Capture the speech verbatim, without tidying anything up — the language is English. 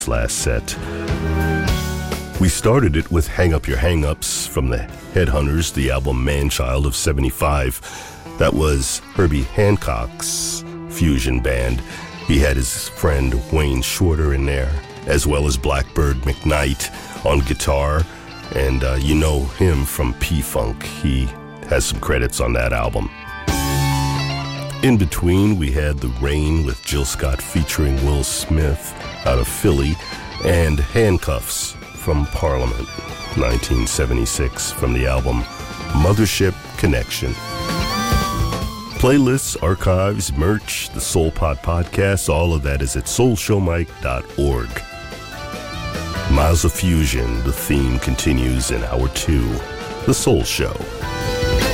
last set. We started it with Hang Up Your Hang-Ups from the Headhunters, the album Man-Child of seventy-five. That was Herbie Hancock's fusion band. He had his friend Wayne Shorter in there, as well as Blackbird McKnight on guitar. And uh, you know him from P-Funk. He has some credits on that album. In between, we had The Rain with Jill Scott featuring Will Smith out of Philly, and Handcuffs from Parliament, nineteen seventy-six, from the album Mothership Connection. Playlists, archives, merch, the Soul Pod podcast, all of that is at soul show mike dot org. Miles of Fusion, the theme continues in hour two, The Soul Show.